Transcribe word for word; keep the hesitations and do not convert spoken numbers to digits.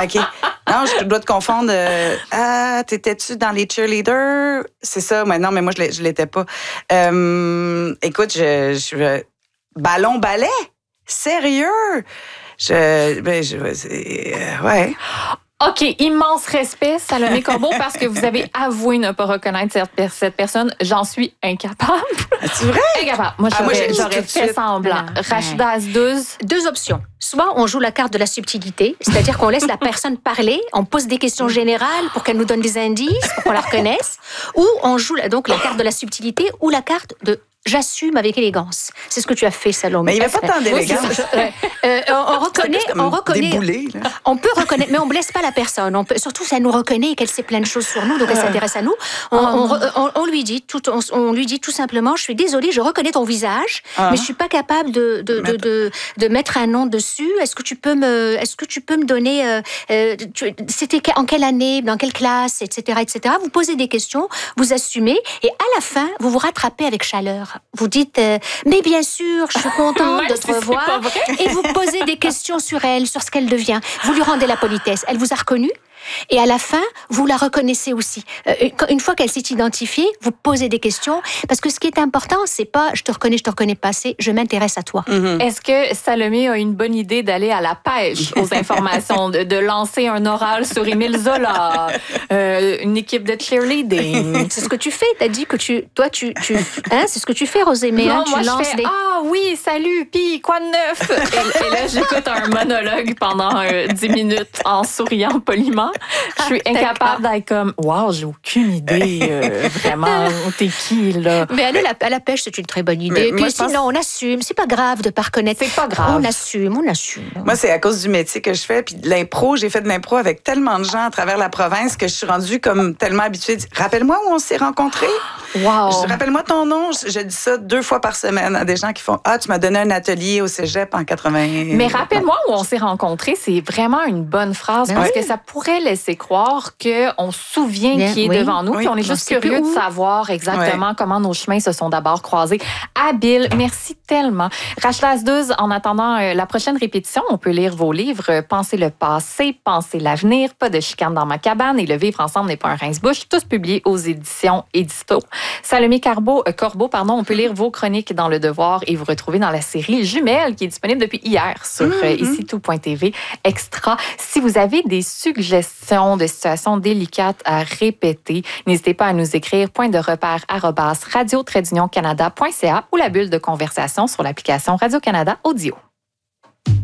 OK. Non, je dois te confondre. Euh, ah, t'étais-tu dans les cheerleaders? C'est ça, mais non, mais moi, je ne l'étais pas. Euh, écoute, je, je... Ballon ballet? Sérieux? Je... Ben, je... Euh, ouais. OK, immense respect, Salomé Corbeau, parce que vous avez avoué ne pas reconnaître cette, cette personne. J'en suis incapable. C'est vrai? Incapable. Moi, ah, moi j'aurais, j'aurais fait semblant. Ah, Rachida Azdouz. Deux options. Soit on joue la carte de la subtilité, c'est-à-dire qu'on laisse la personne parler, on pose des questions générales pour qu'elle nous donne des indices, pour qu'on la reconnaisse, ou on joue donc la carte de la subtilité ou la carte de j'assume avec élégance. C'est ce que tu as fait, Salomé. Mais il n'y avait pas tant d'élégance. Oui, euh, on, on reconnaît, on reconnaît, déboulé, là. On peut reconnaître, mais on blesse pas la personne. On peut, surtout, ça nous reconnaît et qu'elle sait plein de choses sur nous, donc elle s'intéresse à nous. On, on, on, on lui dit tout, on, on lui dit tout simplement, je suis désolée, je reconnais ton visage, uh-huh. mais je suis pas capable de de, de, de de mettre un nom dessus. Est-ce que tu peux me, est-ce que tu peux me donner, euh, euh, tu, c'était en quelle année, dans quelle classe, et cetera, et cetera. Vous posez des questions, vous assumez, et à la fin, vous vous rattrapez avec chaleur. Vous dites, euh, mais bien sûr, je suis contente de te si revoir. Et vous posez des questions sur elle, sur ce qu'elle devient. Vous lui rendez la politesse. Elle vous a reconnu. Et à la fin, vous la reconnaissez aussi. Euh, une fois qu'elle s'est identifiée, vous posez des questions. Parce que ce qui est important, c'est pas je te reconnais, je te reconnais pas, c'est je m'intéresse à toi. Mm-hmm. Est-ce que Salomé a une bonne idée d'aller à la pêche aux informations, de, de lancer un oral sur Émile Zola, euh, une équipe de cheerleading? C'est ce que tu fais. T'as dit que tu, toi, tu, tu hein, c'est ce que tu fais, Rosémée. Non, hein, moi tu je lances fais des... ah oui, salut, puis quoi de neuf? et, et là, j'écoute un monologue pendant euh, dix minutes en souriant poliment. Je suis incapable d'être comme, wow, j'ai aucune idée, euh, vraiment, t'es qui, là? Mais aller à la, à la pêche, c'est une très bonne idée. Mais Puis sinon, pense... on assume. C'est pas grave de pas reconnaître. C'est pas grave. On assume, on assume. Moi, c'est à cause du métier que je fais. Puis de l'impro, j'ai fait de l'impro avec tellement de gens à travers la province que je suis rendue comme tellement habituée. Rappelle-moi où on s'est rencontrés. Wow. Je, rappelle-moi ton nom. Je, je dis ça deux fois par semaine à des gens qui font ah, tu m'as donné un atelier au cégep en quatre-vingts. Mais rappelle-moi où on s'est rencontrés. C'est vraiment une bonne phrase ben parce oui. que ça pourrait laisser croire qu'on se souvient Bien, qui est oui. devant nous. Oui. Puis on est juste on curieux de savoir exactement ouais. comment nos chemins se sont d'abord croisés. Habile, merci tellement. Rachida Azdouz, en attendant euh, la prochaine répétition, on peut lire vos livres Penser le passé, Penser l'avenir, Pas de chicane dans ma cabane et Le vivre ensemble n'est pas un rince-bouche, tous publiés aux éditions Édito. Salomé Corbeau, euh, Corbeau, pardon, on peut lire vos chroniques dans Le Devoir et vous retrouver dans la série Jumelles qui est disponible depuis hier sur mm-hmm. euh, ici tout point t v extra. Si vous avez des suggestions de situations délicates à répéter, n'hésitez pas à nous écrire point de repère arobase radio trait d'union canada point c a ou la bulle de conversation sur l'application Radio-Canada Audio.